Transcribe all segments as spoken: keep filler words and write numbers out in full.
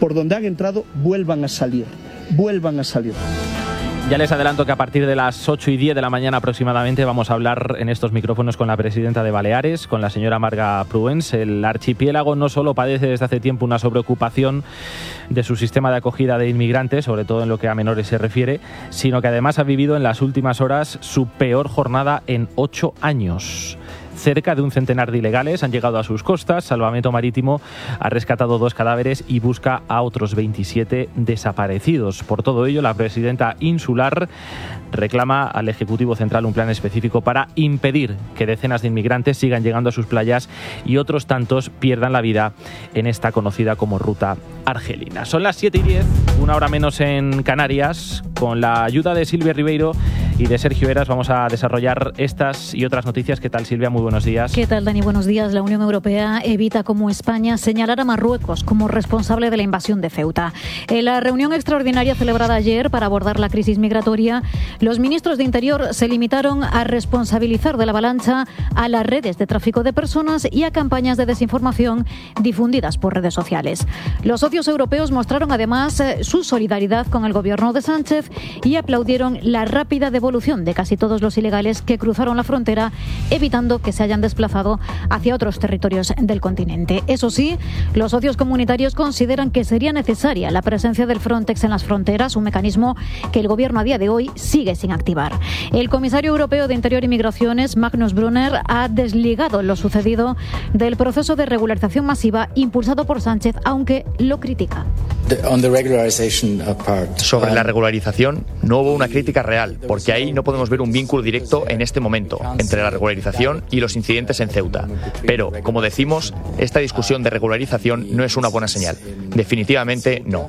por donde han entrado vuelvan a salir, vuelvan a salir. Ya les adelanto que a partir de las ocho y diez de la mañana aproximadamente vamos a hablar en estos micrófonos con la presidenta de Baleares, con la señora Marga Pruens. El archipiélago no solo padece desde hace tiempo una sobreocupación de su sistema de acogida de inmigrantes, sobre todo en lo que a menores se refiere, sino que además ha vivido en las últimas horas su peor jornada en ocho años. Cerca de un centenar de ilegales han llegado a sus costas. Salvamento Marítimo ha rescatado dos cadáveres y busca a otros veintisiete desaparecidos. Por todo ello, la presidenta insular reclama al Ejecutivo Central un plan específico para impedir que decenas de inmigrantes sigan llegando a sus playas y otros tantos pierdan la vida en esta conocida como ruta argelina. Son las siete y diez, una hora menos en Canarias. Con la ayuda de Silvia Ribeiro y de Sergio Eras vamos a desarrollar estas y otras noticias. ¿Qué tal, Silvia? Muy buenos días. ¿Qué tal, Dani? Buenos días. La Unión Europea evita como España señalar a Marruecos como responsable de la invasión de Ceuta. En la reunión extraordinaria celebrada ayer para abordar la crisis migratoria, los ministros de Interior se limitaron a responsabilizar de la avalancha a las redes de tráfico de personas y a campañas de desinformación difundidas por redes sociales. Los socios europeos mostraron además su solidaridad con el gobierno de Sánchez y aplaudieron la rápida devolución de casi todos los ilegales que cruzaron la frontera, evitando que se hayan desplazado hacia otros territorios del continente. Eso sí, los socios comunitarios consideran que sería necesaria la presencia del Frontex en las fronteras, un mecanismo que el gobierno a día de hoy sigue sin activar. El comisario europeo de Interior y Migraciones, Magnus Brunner, ha desligado lo sucedido del proceso de regularización masiva impulsado por Sánchez, aunque lo critica. Sobre la regularización no hubo una crítica real, porque ahí no podemos ver un vínculo directo en este momento entre la regularización y los incidentes en Ceuta. Pero, como decimos, esta discusión de regularización no es una buena señal. Definitivamente no.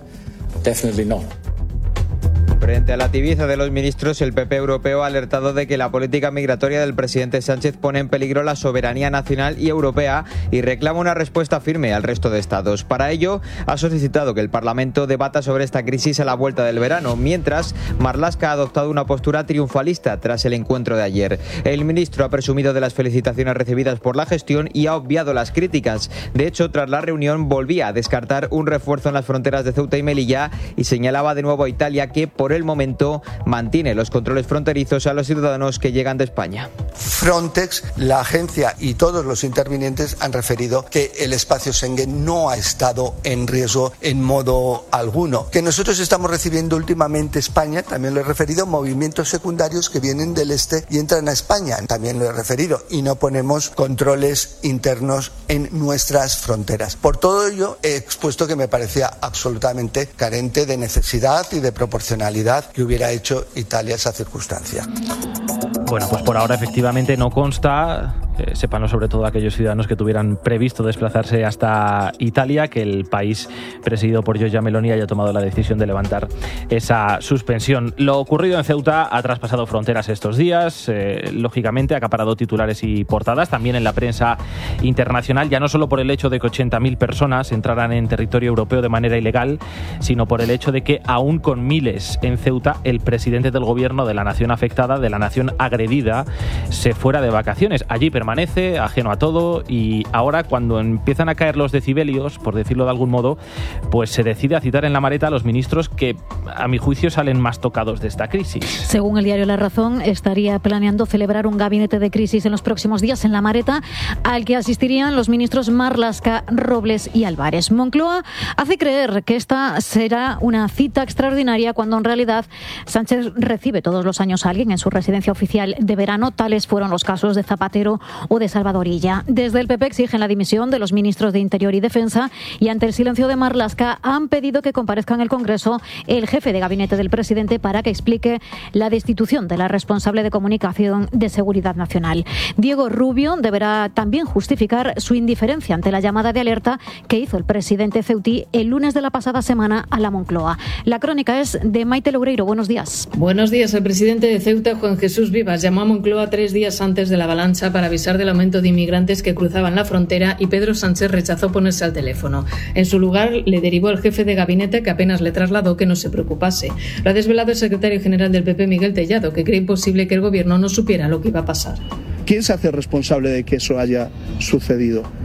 Frente a la tibieza de los ministros, el P P europeo ha alertado de que la política migratoria del presidente Sánchez pone en peligro la soberanía nacional y europea y reclama una respuesta firme al resto de estados. Para ello, ha solicitado que el Parlamento debata sobre esta crisis a la vuelta del verano, mientras Marlaska ha adoptado una postura triunfalista tras el encuentro de ayer. El ministro ha presumido de las felicitaciones recibidas por la gestión y ha obviado las críticas. De hecho, tras la reunión volvía a descartar un refuerzo en las fronteras de Ceuta y Melilla y señalaba de nuevo a Italia que, por el momento, mantiene los controles fronterizos a los ciudadanos que llegan de España. Frontex, la agencia y todos los intervinientes han referido que el espacio Schengen no ha estado en riesgo en modo alguno. Que nosotros estamos recibiendo últimamente España, también lo he referido, movimientos secundarios que vienen del este y entran a España, también lo he referido, y no ponemos controles internos en nuestras fronteras. Por todo ello, he expuesto que me parecía absolutamente carente de necesidad y de proporcionalidad que hubiera hecho Italia esa circunstancia. Bueno, pues por ahora efectivamente no consta, eh, sépanlo sobre todo aquellos ciudadanos que tuvieran previsto desplazarse hasta Italia, que el país presidido por Giorgia Meloni haya tomado la decisión de levantar esa suspensión. Lo ocurrido en Ceuta ha traspasado fronteras estos días, eh, lógicamente ha acaparado titulares y portadas, también en la prensa internacional, ya no solo por el hecho de que ochenta mil personas entraran en territorio europeo de manera ilegal, sino por el hecho de que aún con miles en Ceuta, el presidente del gobierno de la nación afectada, de la nación agredida, se fuera de vacaciones. Allí permanece, ajeno a todo, y ahora, cuando empiezan a caer los decibelios, por decirlo de algún modo, pues se decide a citar en la maleta a los ministros que, a mi juicio, salen más tocados de esta crisis. Según el diario La Razón, estaría planeando celebrar un gabinete de crisis en los próximos días en la maleta, al que asistirían los ministros Marlaska, Robles y Álvarez. Moncloa hace creer que esta será una cita extraordinaria cuando en realidad Sánchez recibe todos los años a alguien en su residencia oficial de verano. Tales fueron los casos de Zapatero o de Salvadorilla. Desde el P P exigen la dimisión de los ministros de Interior y Defensa y ante el silencio de Marlaska han pedido que comparezca en el Congreso el jefe de gabinete del presidente para que explique la destitución de la responsable de comunicación de Seguridad Nacional. Diego Rubio deberá también justificar su indiferencia ante la llamada de alerta que hizo el presidente ceutí el lunes de la pasada semana a la Moncloa. La crónica es de Maite Loureiro. Buenos días. Buenos días. El presidente de Ceuta, Juan Jesús Vivas, llamó a Moncloa tres días antes de la avalancha para avisar del aumento de inmigrantes que cruzaban la frontera y Pedro Sánchez rechazó ponerse al teléfono. En su lugar, le derivó al jefe de gabinete, que apenas le trasladó que no se preocupase. Lo ha desvelado el secretario general del P P, Miguel Tellado, que cree imposible que el gobierno no supiera lo que iba a pasar. ¿Quién se hace responsable de que eso haya sucedido?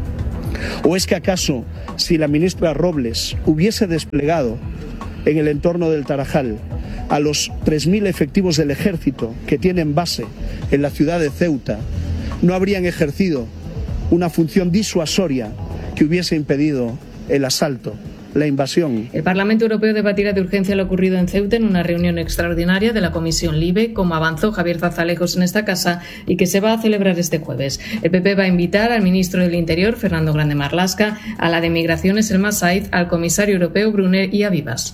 ¿O es que acaso si la ministra Robles hubiese desplegado en el entorno del Tarajal a los tres mil efectivos del ejército que tienen base en la ciudad de Ceuta, no habrían ejercido una función disuasoria que hubiese impedido el asalto, la invasión? El Parlamento Europeo debatirá de urgencia lo ocurrido en Ceuta en una reunión extraordinaria de la Comisión LIBE, como avanzó Javier Zarzalejos en esta casa y que se va a celebrar este jueves. El P P va a invitar al ministro del Interior, Fernando Grande Marlaska, a la de Migraciones, Elmas Said, al comisario europeo Brunner y a Vivas.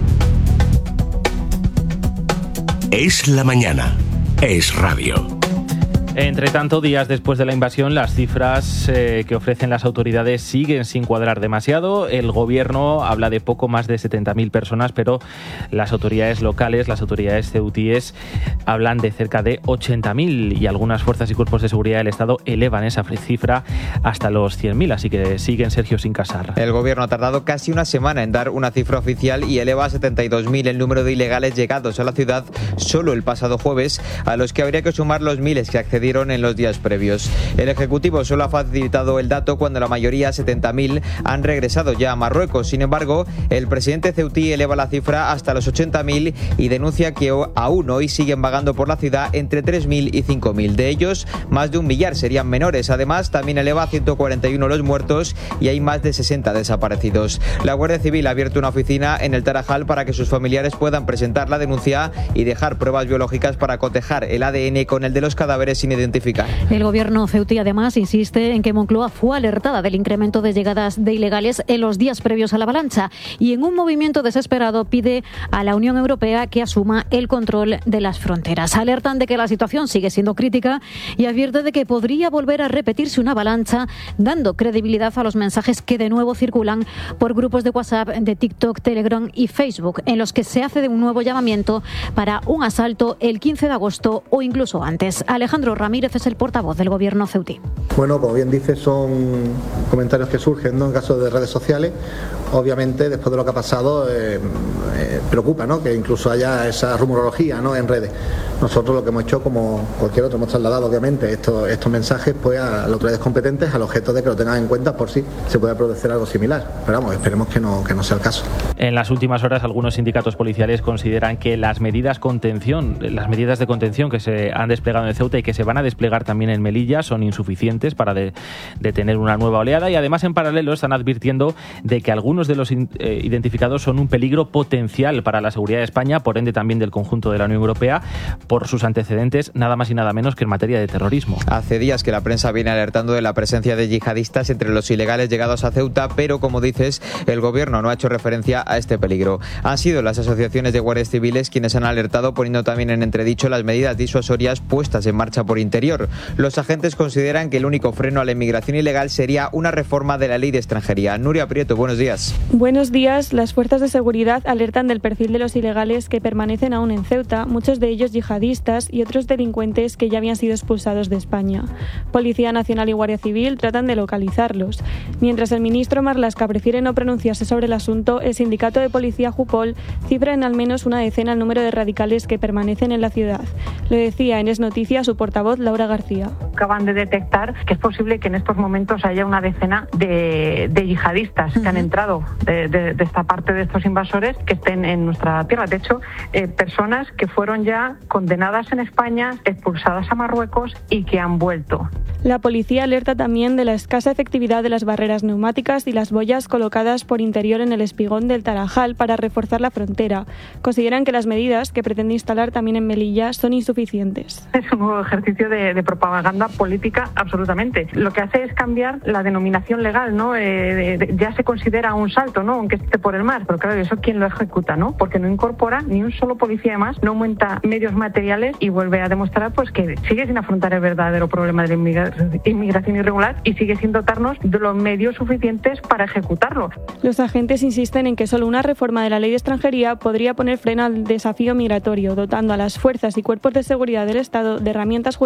Es la mañana. Es radio. Entre tanto, días después de la invasión, las cifras eh, que ofrecen las autoridades siguen sin cuadrar demasiado. El gobierno habla de poco más de setenta mil personas, pero las autoridades locales, las autoridades ceutíes, hablan de cerca de ochenta mil y algunas fuerzas y cuerpos de seguridad del Estado elevan esa cifra hasta los cien mil. Así que siguen, Sergio, sin casar. El gobierno ha tardado casi una semana en dar una cifra oficial y eleva a setenta y dos mil el número de ilegales llegados a la ciudad solo el pasado jueves, a los que habría que sumar los miles que accedieron en los días previos. El Ejecutivo solo ha facilitado el dato cuando la mayoría, setenta mil, han regresado ya a Marruecos. Sin embargo, el presidente ceutí eleva la cifra hasta los ochenta mil y denuncia que aún hoy siguen vagando por la ciudad entre tres mil y cinco mil. De ellos, más de un millar serían menores. Además, también eleva a ciento cuarenta y uno los muertos y hay más de sesenta desaparecidos. La Guardia Civil ha abierto una oficina en el Tarajal para que sus familiares puedan presentar la denuncia y dejar pruebas biológicas para cotejar el A D N con el de los cadáveres sin identificar. El gobierno ceutí además insiste en que Moncloa fue alertada del incremento de llegadas de ilegales en los días previos a la avalancha y en un movimiento desesperado pide a la Unión Europea que asuma el control de las fronteras. Alertan de que la situación sigue siendo crítica y advierte de que podría volver a repetirse una avalancha, dando credibilidad a los mensajes que de nuevo circulan por grupos de WhatsApp, de TikTok, Telegram y Facebook, en los que se hace de un nuevo llamamiento para un asalto el quince de agosto o incluso antes. Alejandro Ramírez es el portavoz del gobierno ceutí. Bueno, como bien dice, son comentarios que surgen, ¿no?, en caso de redes sociales. Obviamente, después de lo que ha pasado, eh, eh, preocupa, ¿no?, que incluso haya esa rumorología, ¿no?, en redes. Nosotros lo que hemos hecho, como cualquier otro, hemos trasladado obviamente estos, estos mensajes pues a las autoridades competentes al objeto de que lo tengan en cuenta por si se puede producir algo similar. Pero vamos, esperemos que no, que no sea el caso. En las últimas horas, algunos sindicatos policiales consideran que las medidas contención, las medidas de contención que se han desplegado en Ceuta y que se van a desplegar también en Melilla son insuficientes para de, detener una nueva oleada, y además en paralelo están advirtiendo de que algunos de los in, eh, identificados son un peligro potencial para la seguridad de España, por ende también del conjunto de la Unión Europea, por sus antecedentes nada más y nada menos que en materia de terrorismo. Hace días que la prensa viene alertando de la presencia de yihadistas entre los ilegales llegados a Ceuta, pero como dices, el gobierno no ha hecho referencia a este peligro. Han sido las asociaciones de guardias civiles quienes han alertado, poniendo también en entredicho las medidas disuasorias puestas en marcha por Interior. Los agentes consideran que el único freno a la inmigración ilegal sería una reforma de la ley de extranjería. Nuria Prieto, buenos días. Buenos días. Las fuerzas de seguridad alertan del perfil de los ilegales que permanecen aún en Ceuta, muchos de ellos yihadistas y otros delincuentes que ya habían sido expulsados de España. Policía Nacional y Guardia Civil tratan de localizarlos. Mientras el ministro Marlaska prefiere no pronunciarse sobre el asunto, el sindicato de policía Jupol cifra en al menos una decena el número de radicales que permanecen en la ciudad. Lo decía en Es Noticia su portavoz Laura García. Acaban de detectar que es posible que en estos momentos haya una decena de, de yihadistas uh-huh. que han entrado de, de, de esta parte de estos invasores que estén en nuestra tierra. De hecho, eh, personas que fueron ya condenadas en España, expulsadas a Marruecos y que han vuelto. La policía alerta también de la escasa efectividad de las barreras neumáticas y las boyas colocadas por Interior en el espigón del Tarajal para reforzar la frontera. Consideran que las medidas que pretende instalar también en Melilla son insuficientes. Es un nuevo ejercicio de, de propaganda política, absolutamente. Lo que hace es cambiar la denominación legal, ¿no? Eh, de, de, ya se considera un salto, ¿no?, aunque esté por el mar, pero claro, eso quién lo ejecuta, ¿no? Porque no incorpora ni un solo policía más, no aumenta medios materiales y vuelve a demostrar pues que sigue sin afrontar el verdadero problema de la inmigración inmigración irregular y sigue sin dotarnos de los medios suficientes para ejecutarlo. Los agentes insisten en que solo una reforma de la ley de extranjería podría poner freno al desafío migratorio, dotando a las fuerzas y cuerpos de seguridad del Estado de herramientas jurídicas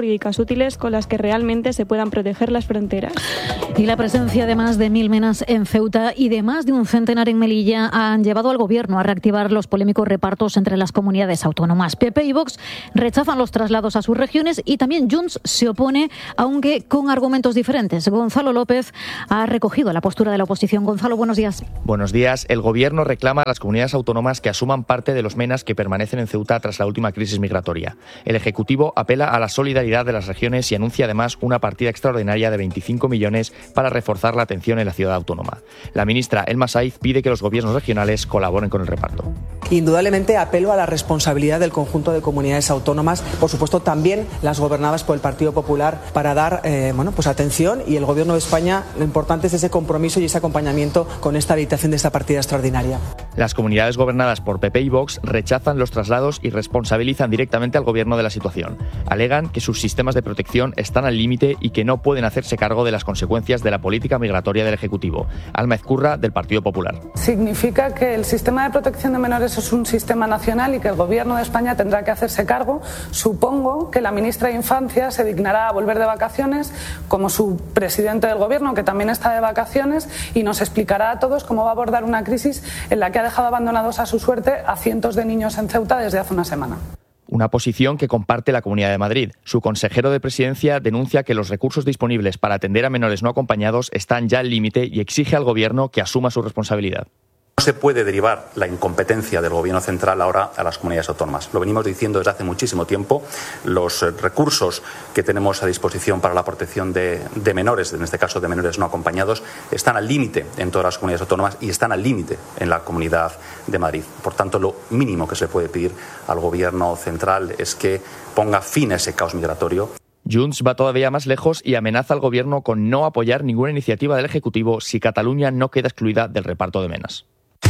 jurídicas útiles con las que realmente se puedan proteger las fronteras. Y la presencia de más de mil menas en Ceuta y de más de un centenar en Melilla han llevado al Gobierno a reactivar los polémicos repartos entre las comunidades autónomas. P P y Vox rechazan los traslados a sus regiones y también Junts se opone, aunque con argumentos diferentes. Gonzalo López ha recogido la postura de la oposición. Gonzalo, buenos días. Buenos días. El Gobierno reclama a las comunidades autónomas que asuman parte de los menas que permanecen en Ceuta tras la última crisis migratoria. El Ejecutivo apela a la solidaridad de las regiones y anuncia además una partida extraordinaria de veinticinco millones para reforzar la atención en la ciudad autónoma. La ministra Elma Saiz pide que los gobiernos regionales colaboren con el reparto. Indudablemente apelo a la responsabilidad del conjunto de comunidades autónomas, por supuesto también las gobernadas por el Partido Popular, para dar eh, bueno, pues atención, y el Gobierno de España, lo importante es ese compromiso y ese acompañamiento con esta habilitación de esta partida extraordinaria. Las comunidades gobernadas por P P y Vox rechazan los traslados y responsabilizan directamente al Gobierno de la situación. Alegan que sus sistemas de protección están al límite y que no pueden hacerse cargo de las consecuencias de la política migratoria del Ejecutivo. Alma Ezcurra, del Partido Popular. Significa que el sistema de protección de menores es un sistema nacional y que el Gobierno de España tendrá que hacerse cargo. Supongo que la ministra de Infancia se dignará a volver de vacaciones, como su presidente del Gobierno, que también está de vacaciones, y nos explicará a todos cómo va a abordar una crisis en la que ha dejado abandonados a su suerte a cientos de niños en Ceuta desde hace una semana. Una posición que comparte la Comunidad de Madrid. Su consejero de Presidencia denuncia que los recursos disponibles para atender a menores no acompañados están ya al límite y exige al Gobierno que asuma su responsabilidad. No se puede derivar la incompetencia del Gobierno central ahora a las comunidades autónomas. Lo venimos diciendo desde hace muchísimo tiempo. Los recursos que tenemos a disposición para la protección de, de menores, en este caso de menores no acompañados, están al límite en todas las comunidades autónomas y están al límite en la Comunidad de Madrid. Por tanto, lo mínimo que se puede pedir al Gobierno central es que ponga fin a ese caos migratorio. Junts va todavía más lejos y amenaza al Gobierno con no apoyar ninguna iniciativa del Ejecutivo si Cataluña no queda excluida del reparto de menas.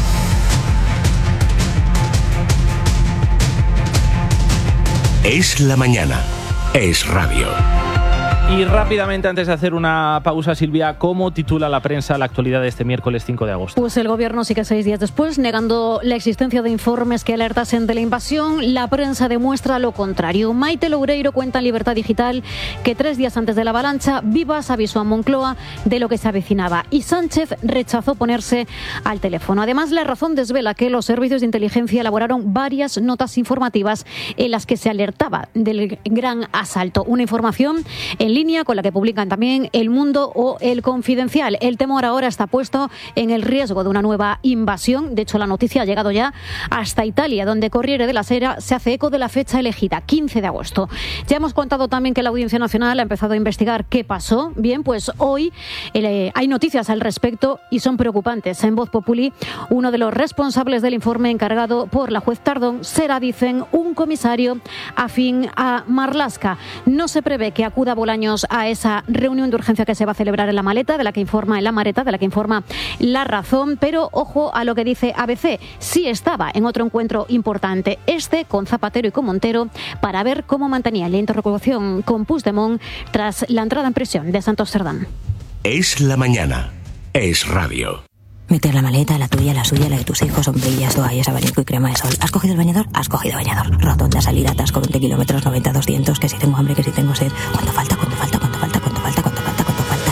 Es la mañana. Es radio. Y rápidamente, antes de hacer una pausa, Silvia, ¿cómo titula la prensa la actualidad de este miércoles cinco de agosto? Pues el Gobierno sigue seis días después negando la existencia de informes que alertasen de la invasión. La prensa demuestra lo contrario. Maite Loureiro cuenta en Libertad Digital que tres días antes de la avalancha, Vivas avisó a Moncloa de lo que se avecinaba y Sánchez rechazó ponerse al teléfono. Además, La Razón desvela que los servicios de inteligencia elaboraron varias notas informativas en las que se alertaba del gran asalto. Una información en línea con la que publican también El Mundo o El Confidencial. El temor ahora está puesto en el riesgo de una nueva invasión. De hecho, la noticia ha llegado ya hasta Italia, donde Corriere della Sera se hace eco de la fecha elegida, quince de agosto. Ya hemos contado también que la Audiencia Nacional ha empezado a investigar qué pasó. Bien, pues hoy eh, hay noticias al respecto y son preocupantes. En Voz Populi, uno de los responsables del informe encargado por la juez Tardón será, dicen, un comisario afín a Marlaska. No se prevé que acuda Bolaños a esa reunión de urgencia que se va a celebrar en La Maleta, de la que informa en La Mareta, de la que informa La Razón, pero ojo a lo que dice A B C. Sí estaba en otro encuentro importante, este con Zapatero y con Montero, para ver cómo mantenía la interlocución con Puigdemont tras la entrada en prisión de Santos Cerdán. Es la mañana. Es radio. Meter la maleta, la tuya, la suya, la de tus hijos, sombrillas, toallas, abanico y crema de sol. ¿Has cogido el bañador? Has cogido bañador. Rotonda, salida, atasco, veinte kilómetros, noventa, doscientos, que si tengo hambre, que si tengo sed. ¿Cuánto falta? ¿Cuánto falta? ¿Cuánto falta? ¿Cuánto falta? ¿Cuánto falta? ¿Cuánto falta?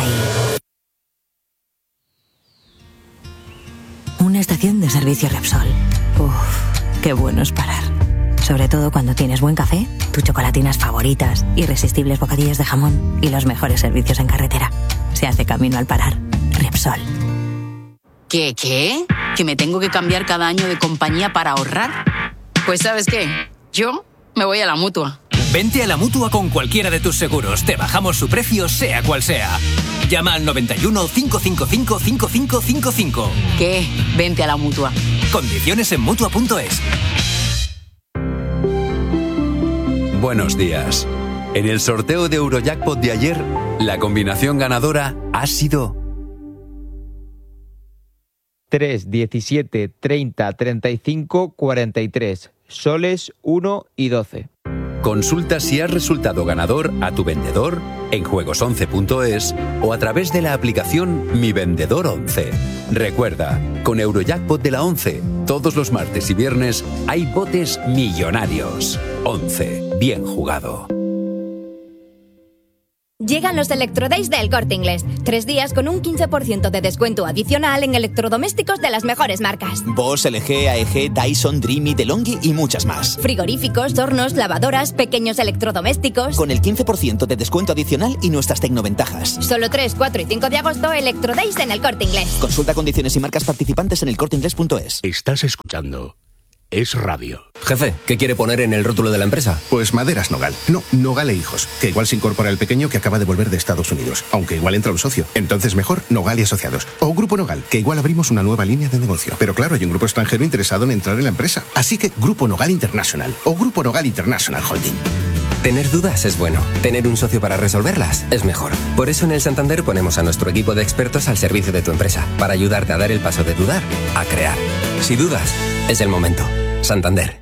Y... una estación de servicio Repsol. Uff, qué bueno es parar. Sobre todo cuando tienes buen café, tus chocolatinas favoritas, irresistibles bocadillos de jamón y los mejores servicios en carretera. Se hace camino al parar. Repsol. ¿Qué, qué? ¿Que me tengo que cambiar cada año de compañía para ahorrar? Pues ¿sabes qué? Yo me voy a la Mutua. Vente a la Mutua con cualquiera de tus seguros. Te bajamos su precio, sea cual sea. Llama al noventa y uno, cinco cinco cinco, cinco cinco cinco cinco. ¿Qué? Vente a la Mutua. Condiciones en Mutua punto es. Buenos días. En el sorteo de Eurojackpot de ayer, la combinación ganadora ha sido tres, diecisiete, treinta, treinta y cinco, cuarenta y tres, soles uno y doce. Consulta si has resultado ganador a tu vendedor en juegos once punto es o a través de la aplicación Mi Vendedor once. Recuerda, con Eurojackpot de la once, todos los martes y viernes hay botes millonarios. once. Bien jugado. Llegan los Electrodays del Corte Inglés. Tres días con un quince por ciento de descuento adicional en electrodomésticos de las mejores marcas. Bosch, L G, A E G, Dyson, Dreamy, DeLonghi y muchas más. Frigoríficos, hornos, lavadoras, pequeños electrodomésticos. Con el quince por ciento de descuento adicional y nuestras tecnoventajas. Solo tres, cuatro y cinco de agosto, Electrodays en el Corte Inglés. Consulta condiciones y marcas participantes en el corte inglés punto es. Estás escuchando Es Radio. Jefe, ¿qué quiere poner en el rótulo de la empresa? Pues Maderas Nogal. No, Nogal e Hijos. Que igual se incorpora el pequeño que acaba de volver de Estados Unidos. Aunque igual entra un socio. Entonces mejor Nogal y Asociados. O Grupo Nogal, que igual abrimos una nueva línea de negocio. Pero claro, hay un grupo extranjero interesado en entrar en la empresa. Así que Grupo Nogal International. O Grupo Nogal International Holding. Tener dudas es bueno. Tener un socio para resolverlas es mejor. Por eso en el Santander ponemos a nuestro equipo de expertos al servicio de tu empresa. Para ayudarte a dar el paso de dudar a crear. Si dudas, es el momento. Santander.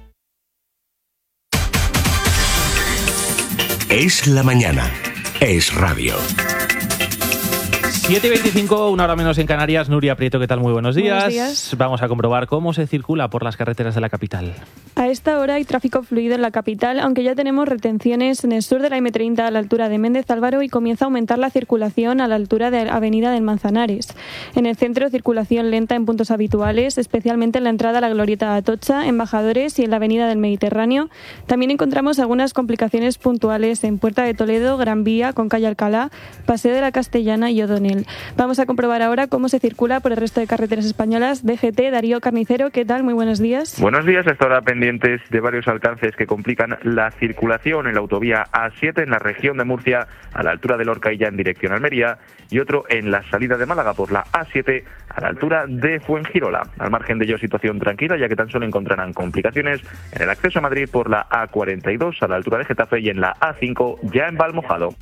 Es la mañana. Es Radio. siete y veinticinco, una hora menos en Canarias. Nuria Prieto, ¿qué tal? Muy buenos días. Buenos días. Vamos a comprobar cómo se circula por las carreteras de la capital. A esta hora hay tráfico fluido en la capital, aunque ya tenemos retenciones en el sur de la eme treinta a la altura de Méndez Álvaro y comienza a aumentar la circulación a la altura de la Avenida del Manzanares. En el centro, circulación lenta en puntos habituales, especialmente en la entrada a la Glorieta de Atocha, Embajadores y en la Avenida del Mediterráneo. También encontramos algunas complicaciones puntuales en Puerta de Toledo, Gran Vía, con calle Alcalá, Paseo de la Castellana y O'Donnell. Vamos a comprobar ahora cómo se circula por el resto de carreteras españolas. D G T, Darío Carnicero, ¿qué tal? Muy buenos días. Buenos días. Hasta ahora pendientes de varios alcances que complican la circulación en la autovía A siete en la región de Murcia, a la altura de Lorca y ya en dirección a Almería, y otro en la salida de Málaga por la A siete a la altura de Fuengirola. Al margen de ello, situación tranquila, ya que tan solo encontrarán complicaciones en el acceso a Madrid por la A cuarenta y dos a la altura de Getafe y en la A cinco ya en Valmojado.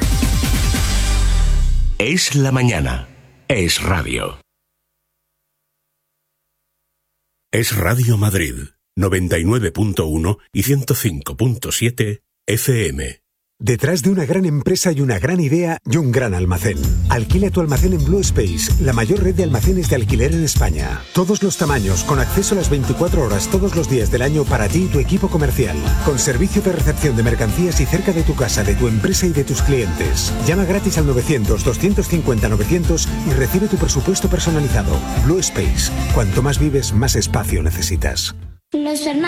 Es la mañana. Es Radio. Es Radio Madrid, noventa y nueve punto uno y ciento cinco punto siete F M. Detrás de una gran empresa hay una gran idea y un gran almacén. Alquila tu almacén en Blue Space, la mayor red de almacenes de alquiler en España. Todos los tamaños, con acceso a las veinticuatro horas todos los días del año para ti y tu equipo comercial. Con servicio de recepción de mercancías y cerca de tu casa, de tu empresa y de tus clientes. Llama gratis al novecientos, doscientos cincuenta, novecientos y recibe tu presupuesto personalizado. Blue Space. Cuanto más vives, más espacio necesitas. Los hermanos